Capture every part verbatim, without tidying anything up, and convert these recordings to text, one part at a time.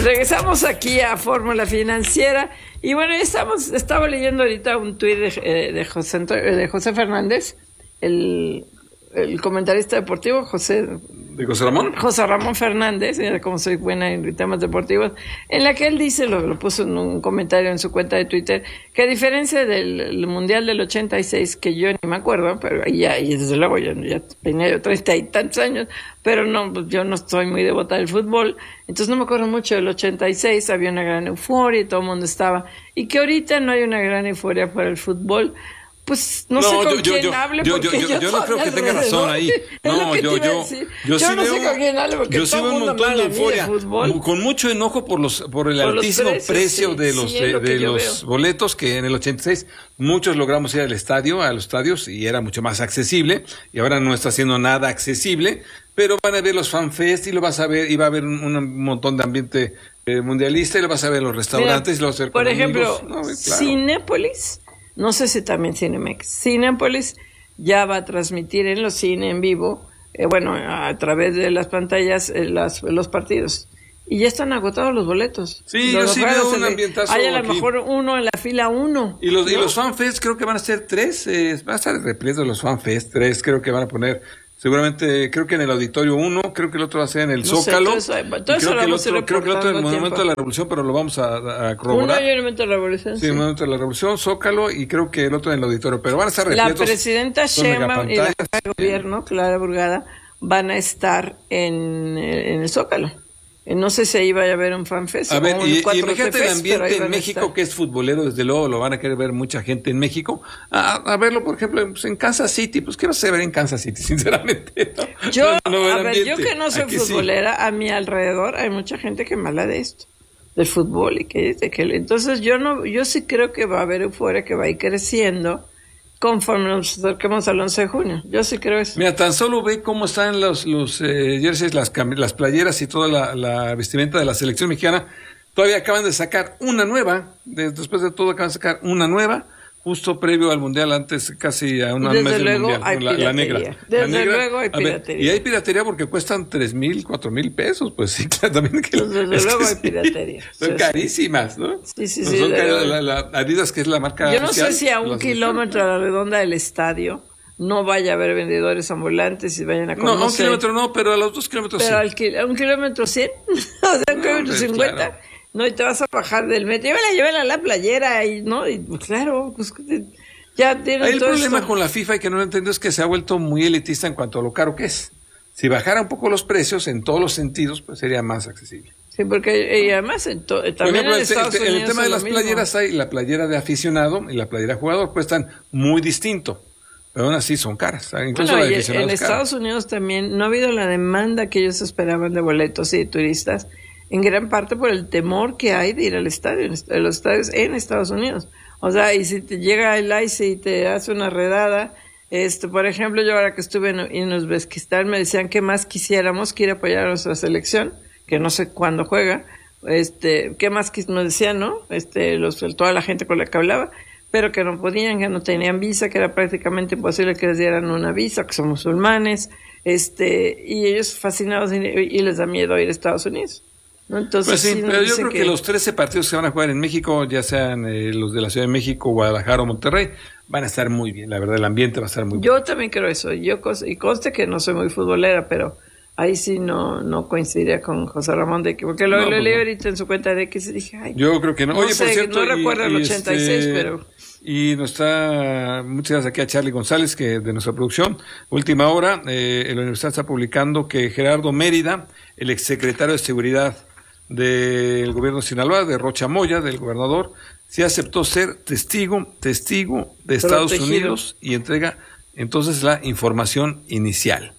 Regresamos aquí a Fórmula Financiera y bueno, estamos, estaba leyendo ahorita un tuit de, eh, de, José, de José Fernández, el, el comentarista deportivo, José... ¿De José Ramón? José Ramón Fernández, mira cómo soy buena en temas deportivos, en la que él dice, lo, lo puso en un comentario en su cuenta de Twitter, que a diferencia del Mundial del ochenta y seis, que yo ni me acuerdo, pero ya, y desde luego yo ya tenía yo treinta y tantos años, pero no, yo no estoy muy devota del fútbol, entonces no me acuerdo mucho del ochenta y seis, había una gran euforia y todo el mundo estaba, y que ahorita no hay una gran euforia por el fútbol. Pues no, no sé con yo, quién yo, hable yo, porque yo, yo, yo no creo que tenga razón ahí. No, yo, yo, yo, yo sí no veo, sé con quién hable porque yo sí veo un montón de euforia, de con mucho enojo por los, por el por altísimo precios, precio sí, de los, sí, de, de los boletos que en el ochenta y seis muchos logramos ir al estadio, a los estadios y era mucho más accesible y ahora no está siendo nada accesible, pero van a ver los fanfest y lo vas a ver y va a haber un, un montón de ambiente eh, mundialista y lo vas a ver en los restaurantes. Mira, y lo vas a ver por con ejemplo, no, claro. Cinépolis. No sé si también Cinemex. Cinépolis ya va a transmitir en los cines en vivo, eh, bueno, a través de las pantallas, eh, las, los partidos. Y ya están agotados los boletos. Sí, los yo sí veo un ambientazo. Hay a lo mejor uno en la fila uno. Y los, ¿no? y los FanFest creo que van a ser tres, eh, van a estar repletos los FanFest, tres creo que van a poner... Seguramente, creo que en el Auditorio uno, creo que el otro va a ser en el no Zócalo. Sé, todo eso, todo eso creo, que el otro, creo que el otro en el Monumento tiempo. de la Revolución, pero lo vamos a, a corroborar. Uno en el Monumento de la Revolución. Sí, el sí. Monumento de la Revolución, Zócalo, y creo que el otro en el Auditorio. Pero van a estar repletos. La presidenta Sheinbaum y la jefa de gobierno, Clara Burgada, van a estar en, en el Zócalo. No sé si ahí vaya a haber un fanfest. A ver, un y, y imagínate el ambiente en México, estar. que es futbolero, desde luego lo van a querer ver mucha gente en México. A, a verlo, por ejemplo, pues en Kansas City. Pues, ¿qué vas a ver en Kansas City, sinceramente? ¿no? Yo, no, no a ver, ambiente. yo que no soy Aquí futbolera, sí. A mi alrededor hay mucha gente que me habla de esto, del fútbol, y que dice que... Entonces, yo no, yo sí creo que va a haber euforia, que va a ir creciendo conforme nos acerquemos al once de junio. Yo sí creo eso. Mira, tan solo ve cómo están los, los eh, jerseys, las, las playeras y toda la, la vestimenta de la selección mexicana. Todavía acaban de sacar una nueva, de, después de todo acaban de sacar una nueva, justo previo al Mundial, antes casi a una mes del Mundial. Hay la, la negra. Desde la negra, luego hay piratería. Ver, y hay piratería porque cuestan tres mil, cuatro mil pesos, pues sí, claro, también. Que, Desde es luego que hay sí, carísimas. Son carísimas, ¿no? Sí, sí, no sí. Son car- la, la Adidas, que es la marca Yo no oficial, sé si a un kilómetro a la redonda del estadio no vaya a haber vendedores ambulantes y vayan a conocer. No, a un kilómetro no, pero a los dos kilómetros pero sí. Pero a un kilómetro cien, o sea, un no, kilómetro cincuenta. Claro. No, y te vas a bajar del metro. Llévala, llévala a la playera y, ¿no? Y pues, claro, pues... Ya tienen Ahí el todo problema esto. con la FIFA y que no lo entiendo es que se ha vuelto muy elitista en cuanto a lo caro que es. Si bajara un poco los precios en todos los sentidos, pues sería más accesible. Sí, porque y además en to, también ejemplo, en Estados el, Unidos el tema de las mismo. playeras hay la playera de aficionado y la playera de jugador cuestan muy distinto, pero aún así son caras. Incluso bueno, la de y aficionado en es cara. Estados Unidos también no ha habido la demanda que ellos esperaban de boletos y de turistas, en gran parte por el temor que hay de ir al estadio, a los estadios en Estados Unidos. O sea, y si te llega el I C E y te hace una redada, esto, por ejemplo, yo ahora que estuve en, en Uzbekistán me decían que más quisiéramos que ir a apoyar a nuestra selección, que no sé cuándo juega, este, qué más quis, nos decían, ¿no? Este, los, toda la gente con la que hablaba, pero que no podían, que no tenían visa, que era prácticamente imposible que les dieran una visa, que son musulmanes, este, y ellos fascinados y, y les da miedo ir a Estados Unidos. ¿No? Entonces, pues sí, sí pero yo creo que... que los trece partidos que van a jugar en México, ya sean eh, los de la Ciudad de México, Guadalajara o Monterrey, van a estar muy bien, la verdad, el ambiente va a estar muy yo bien. Yo también creo eso, yo y conste que no soy muy futbolera, pero ahí sí no no coincidiría con José Ramón de que, porque lo, no, lo leí no. ahorita en su cuenta de que dije, ay, yo creo que no. no Oye, sé, por cierto, no y, recuerdo el y ochenta y seis, este, pero... Y nos está, muchas gracias aquí a Charlie González, que de nuestra producción, última hora, eh, en la universidad está publicando que Gerardo Mérida, el exsecretario de Seguridad del gobierno de Sinaloa, de Rocha Moya, del gobernador, sí aceptó ser testigo, testigo de Estados Protegido. Unidos y entrega entonces la información inicial.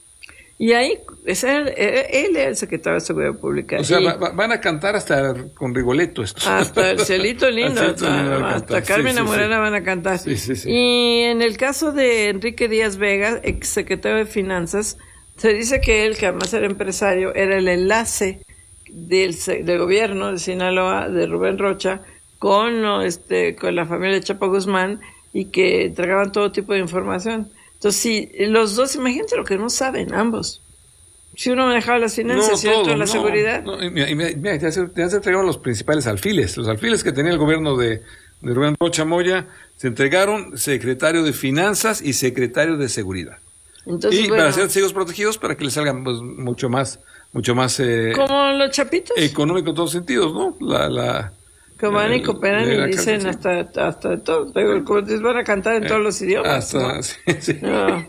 Y ahí, es él, él es el secretario de Seguridad Pública. O sea, y, va, va, van a cantar hasta con Rigoletto esto. Hasta el Cielito Lindo, hasta, hasta, hasta Carmen sí, Morena sí, sí. van a cantar. Sí, sí, sí. Y en el caso de Enrique Díaz Vega, ex secretario de Finanzas, se dice que él, que además era empresario, era el enlace del, del gobierno de Sinaloa, de Rubén Rocha, con, este, con la familia de Chapo Guzmán, y que entregaban todo tipo de información. Entonces, sí, los dos, imagínate lo que no saben, ambos. Si uno manejaba las finanzas, no, y otro la no, seguridad. No, mira, mira, ya, se, ya se entregaron los principales alfiles. Los alfiles que tenía el gobierno de, de Rubén Rocha Moya, se entregaron secretario de Finanzas y secretario de Seguridad. Entonces, y bueno, para ser testigos protegidos, para que les salgan pues, mucho más, mucho más... Eh, como los chapitos. Económico en todos sentidos, ¿no? La... la que van y cooperan y dicen hasta, hasta de todo. Como les van a cantar en todos los idiomas. Hasta, ¿no? Sí, sí. No.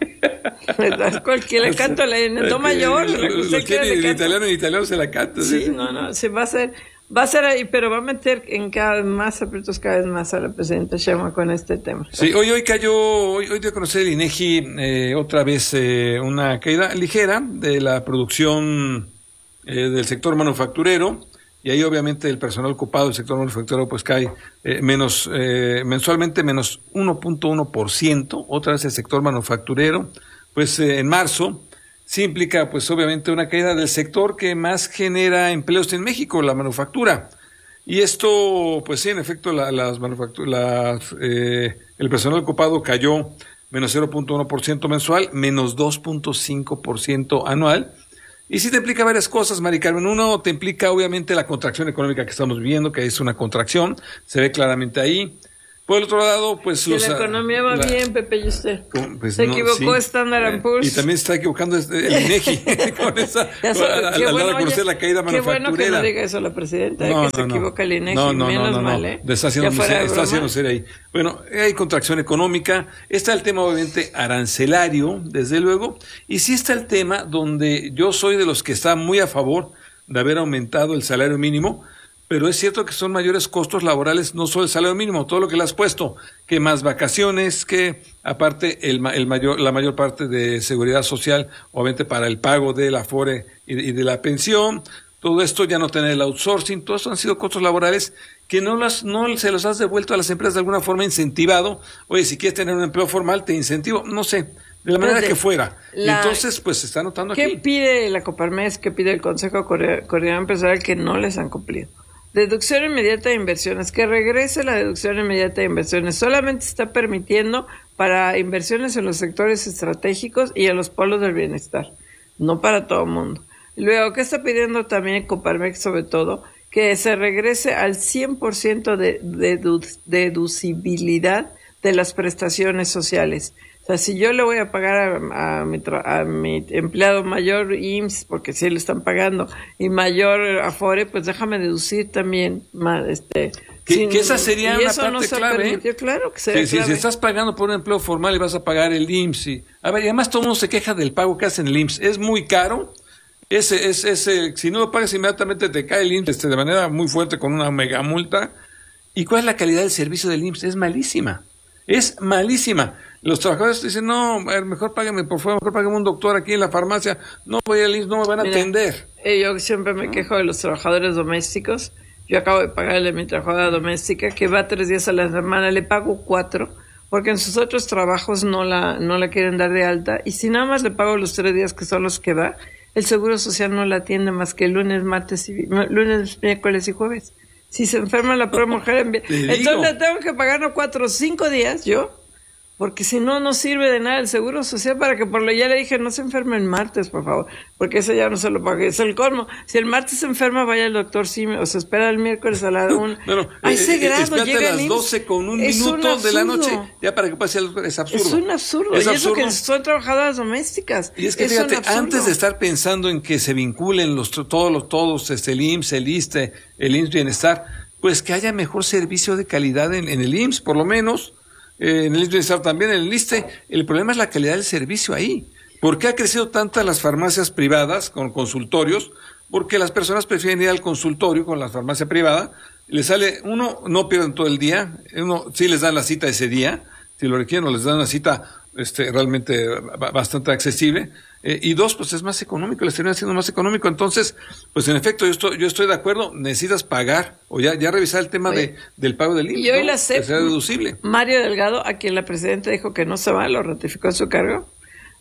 Cualquiera le canta en el do mayor. Lo quiere en italiano, en italiano se la canta. Sí, sí, no, no, se va a hacer, va a ser ahí, pero va a meter en cada vez más aprietos, cada vez más a la presidenta Sheinbaum con este tema. Sí, hoy hoy cayó, hoy, hoy dio a conocer el INEGI eh, otra vez eh, una caída ligera de la producción eh, del sector manufacturero. Y ahí obviamente el personal ocupado del sector manufacturero pues cae eh, menos eh, mensualmente menos uno punto uno por ciento, otra vez el sector manufacturero, pues eh, en marzo sí implica pues obviamente una caída del sector que más genera empleos en México, la manufactura. Y esto pues sí, en efecto la, las manufacturas, eh, el personal ocupado cayó menos cero punto uno por ciento mensual, menos dos punto cinco por ciento anual. Y sí te implica varias cosas, Mari Carmen. Uno, te implica obviamente la contracción económica que estamos viviendo, que es una contracción, se ve claramente ahí. Por el otro lado, pues... Si los, la economía va la, bien, Pepe, y usted. Pues se no, equivocó sí. Standard and Poor's. Y también se está equivocando el INEGI con esa, so, al, al bueno, dar a conocer la caída manufacturera. Qué bueno que no diga eso la presidenta, no, que no, se no. equivoca el INEGI, no, no, menos no, no, mal, no. ¿eh? Está haciendo, miseria, está haciendo serio ahí. Bueno, hay contracción económica, está el tema obviamente arancelario, desde luego, y sí está el tema donde yo soy de los que está muy a favor de haber aumentado el salario mínimo, pero es cierto que son mayores costos laborales, no solo el salario mínimo, todo lo que le has puesto, que más vacaciones, que aparte el, el mayor, la mayor parte de seguridad social, obviamente para el pago del Afore y, y de la pensión, todo esto ya no tener el outsourcing, todo eso han sido costos laborales que no las, no se los has devuelto a las empresas de alguna forma incentivado. Oye, si quieres tener un empleo formal, te incentivo, no sé, de la manera que fuera. La, Entonces, pues se está notando ¿qué aquí. ¿Qué pide la Coparmex, qué pide el Consejo Coordinador Empresarial que no les han cumplido? Deducción inmediata de inversiones, que regrese la deducción inmediata de inversiones. Solamente está permitiendo para inversiones en los sectores estratégicos y en los polos del bienestar, no para todo el mundo. Luego, ¿qué está pidiendo también Coparmex sobre todo? Que se regrese al cien por ciento de dedu- deducibilidad de las prestaciones sociales. O sea, si yo le voy a pagar a, a, mi, a mi empleado mayor I M S S, porque sí le están pagando, y mayor Afore, pues déjame deducir también más, este... Que, sin, que esa sería una parte no clave. Claro que sería sí, clave. Si estás pagando por un empleo formal y vas a pagar el I M S S. Y, a ver, y además todo el mundo se queja del pago que hacen el I M S S. Es muy caro. Ese, ese, ese, si no lo pagas inmediatamente te cae el I M S S este, de manera muy fuerte con una mega multa. ¿Y cuál es la calidad del servicio del I M S S? Es malísima. Es malísima. Los trabajadores dicen, no, mejor págame, por favor, mejor págame un doctor aquí en la farmacia. No voy al I M S S, no me van a Mira, atender. Eh, yo siempre me quejo de los trabajadores domésticos. Yo acabo de pagarle a mi trabajadora doméstica, que va tres días a la semana, le pago cuatro, porque en sus otros trabajos no la, no la quieren dar de alta. Y si nada más le pago los tres días que son los que va, el Seguro Social no la atiende más que lunes, martes, y, lunes, miércoles y jueves. Si se enferma la pobre mujer, entonces le tengo que pagar no cuatro o cinco días yo, porque si no, no sirve de nada el Seguro Social para que por lo ya le dije, no se enferme el martes, por favor, porque eso ya no se lo pague, es el colmo. Si el martes se enferma, vaya al doctor Simi, o se espera el miércoles a la una. No, no, a ese eh, grado llega a las doce con un es minuto un de la noche, ya para que pase algo, es absurdo. Es un absurdo, es y absurdo. eso que son trabajadoras domésticas. Y es que es fíjate, antes de estar pensando en que se vinculen los todos los todos, este, el I M S S, el ISSSTE, el I M S S Bienestar, pues que haya mejor servicio de calidad en, en el I M S S, por lo menos. Eh, en el I M S S Bienestar también, en el ISSSTE, el problema es la calidad del servicio ahí. ¿Por qué ha crecido tantas las farmacias privadas con consultorios? Porque las personas prefieren ir al consultorio con la farmacia privada, les sale, uno, no pierden todo el día, uno sí les dan la cita ese día, si lo requieren, o les dan una cita este, realmente bastante accesible, eh, y dos, pues es más económico, les termina siendo más económico. Entonces, pues en efecto, yo estoy, yo estoy de acuerdo, necesitas pagar, o ya, ya revisar el tema de, del pago del I M S S, y hoy ¿no? la C E P, que sea deducible. Mario Delgado, a quien la presidenta dijo que no se va, lo ratificó en su cargo,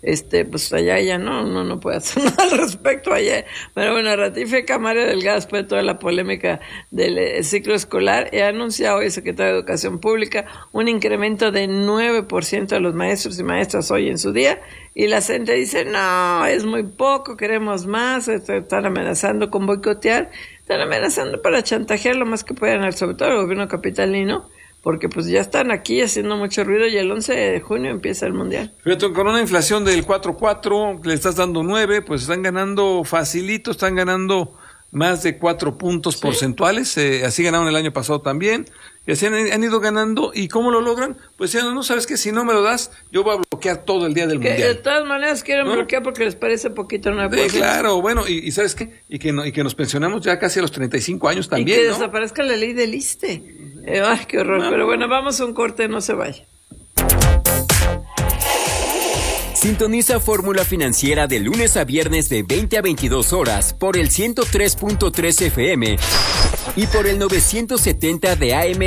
este, pues allá ya no, no, no puede hacer nada al respecto allá. Pero bueno, ratifica Mario Delgado después de toda la polémica del eh, ciclo escolar y ha anunciado hoy el secretario de Educación Pública un incremento de nueve por ciento de los maestros y maestras hoy en su día, y la gente dice, no, es muy poco, queremos más, están amenazando con boicotear, están amenazando para chantajear lo más que puedan, sobre todo el gobierno capitalino, porque pues ya están aquí haciendo mucho ruido y el once de junio empieza el Mundial. Fíjate, con una inflación del cuatro punto cuatro, le estás dando nueve, pues están ganando facilito, están ganando más de cuatro puntos ¿sí? porcentuales, eh, así ganaron el año pasado también, y así han, han ido ganando. ¿Y cómo lo logran? Pues ya no, no sabes que si no me lo das, yo voy a bloquear todo el día del que Mundial. De todas maneras quieren ¿no? bloquear porque les parece poquito una cosa. Sí, claro, bueno, y, y ¿sabes qué? Y que, no, y que nos pensionamos ya casi a los treinta y cinco años también, y que ¿no? desaparezca la ley del ISSSTE. Eh, ay, qué horror, no. Pero bueno, vamos a un corte, no se vaya. Sintoniza Fórmula Financiera de lunes a viernes de veinte a veintidós horas por el ciento tres punto tres F M y por el novecientos setenta de A M